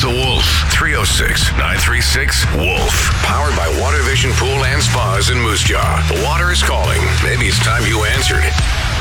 the Wolf. 306-936-WOLF. Powered by Water Vision Pool and Spas in Moose Jaw. The water is calling. Maybe it's time you answered.